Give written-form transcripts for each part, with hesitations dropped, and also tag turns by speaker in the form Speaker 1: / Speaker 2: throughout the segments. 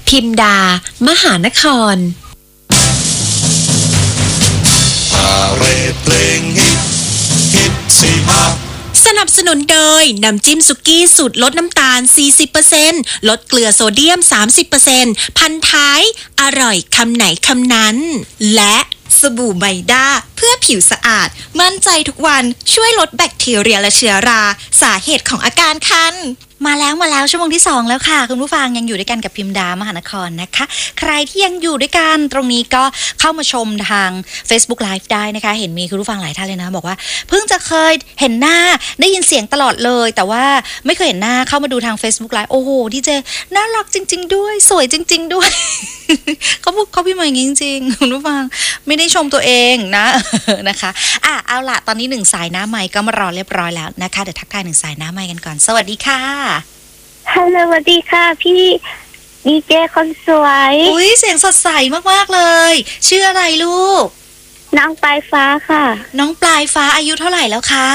Speaker 1: พิมดามหานคร
Speaker 2: เรเพลงฮิตซีมา
Speaker 1: สนับสนุนโดยน้ำจิ้มสุกี้สูตรลดน้ำตาล 40% ลดเกลือโซเดียม 30% พันท้ายอร่อยคำไหนคำนั้นและสบู่ไมด้าเพื่อผิวสะอาดมั่นใจทุกวันช่วยลดแบคทีเรียและเชื้อราสาเหตุของอาการคัน
Speaker 3: มาแล้วชั่วโมงที่2แล้วค่ะคุณผู้ฟังยังอยู่ด้วยกันกับพิมดามหานครนะคะใครที่ยังอยู่ด้วยกันตรงนี้ก็เข้ามาชมทาง Facebook Live ได้นะคะเห็นมีคุณผู้ฟังหลายท่านเลยนะบอกว่าเพิ่งจะเคยเห็นหน้าได้ยินเสียงตลอดเลยแต่ว่าไม่เคยเห็นหน้าเข้ามาดูทาง Facebook Live โอ้โหดีเจน่ารักจริงๆด้วยสวยจริงๆด้วย เขาพี่มาอย่างนี้จริงๆคุณผู้ฟังไม่ได้ชมตัวเองนะนะคะเอาล่ะตอนนี้1สายหน้าไมค์ก็มารอเรียบร้อยแล้วนะคะเดี๋ยวทักทาย1สายหน้าไมค์กันก่อนสวัสดีค่ะ
Speaker 4: ฮัลโหลสวัสดีค่ะพี่ดีเจคนสวย
Speaker 3: อุ้ยเสียงสดใสมากๆเลยชื่ออะไรลูก
Speaker 4: น้องปลายฟ้าค่ะ
Speaker 3: น้องปลายฟ้าอายุเท่าไหร่แล้วคะ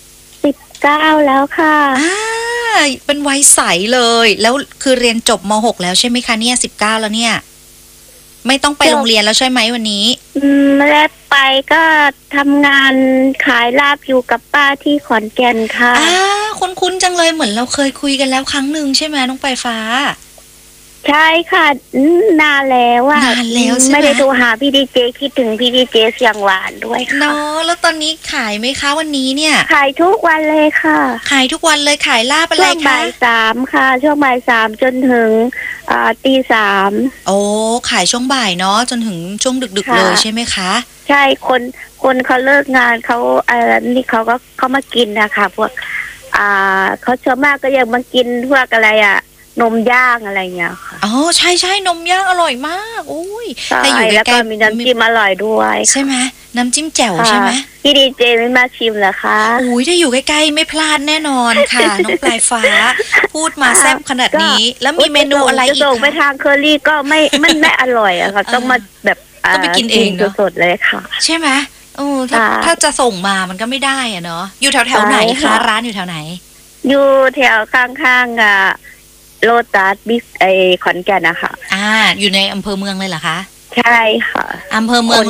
Speaker 4: 19แล้วค่ะ
Speaker 3: เป็นวัยใสเลยแล้วคือเรียนจบม.6 แล้วใช่ไหมคะเนี่ย19แล้วเนี่ยไม่ต้องไปโรงเรียนแล้วใช่ไหมวันนี้
Speaker 4: ไม่ได้ไปก็ทำงานขายลาบอยู่กับป้าที่ขอนแก่นค่ะ
Speaker 3: คุ้นๆจังเลยเหมือนเราเคยคุยกันแล้วครั้งหนึ่งใช่ไหมน้องปลายฟ้า
Speaker 4: ใช่ค่ะนานแล้ว
Speaker 3: นานแล้วใช่ไหม
Speaker 4: ไม่ได้โทรหาพี่ดีเจคิดถึงพี่ดีเจเสียงหวานด้วยค่ะ
Speaker 3: เนาะแล้วตอนนี้ขายไหมคะวันนี้เนี่ย
Speaker 4: ขายทุกวันเลยค่ะ
Speaker 3: ขายทุกวันเลยขายลาบอะไรคะ
Speaker 4: ช่วงบ่าย3ค่ะช่วงบ่าย3จนถึงตี3
Speaker 3: โอ้ขายช่วงบ่ายเนาะจนถึงช่วงดึกๆเลยใช่ไหมคะ
Speaker 4: ใช่คนเขาเลิกงานเขานี่เขามากินนะคะพวกเขาชอบมากก็ยังมากินพวกอะไรนมย่างอะไรเงี้ยค่ะ
Speaker 3: อ๋อใช่นมย่างอร่อยมากอุ้ย
Speaker 4: แต่อยู่ใกล้ๆแล้วก็มีน้ำจิ้มอร่อยด้วย
Speaker 3: ใช่ไหมน้ำจิ้มแจ่วใช่ไหม
Speaker 4: พี่ดีเจไม่มาชิมเหรอคะ
Speaker 3: อุ้ยถ้าอยู่ใกล้ๆไม่พลาดแน่นอนค่ะน้องปลายฟ้าพูดมาแซ่บขนาดนี้แล้วมีเมนูอะไรอีก
Speaker 4: จะส่งไปทางเคอรี่ก็ไม่อร่อยอะค่ะต้องมาแบบ
Speaker 3: ต้องไปกินเอง
Speaker 4: สดๆเลยค่ะ
Speaker 3: ใช่ไหมถ้าจะส่งมามันก็ไม่ได้อะเนาะอยู่แถวไหนคะร้านอยู่แถวไหน
Speaker 4: อยู่แถวข้างๆโลตัสบิ๊กขอนแก่นนะคะ
Speaker 3: อยู่ในอำเภอเมืองเลยเหรอคะ
Speaker 4: ใช่ค่ะ
Speaker 3: อำเภอเมือง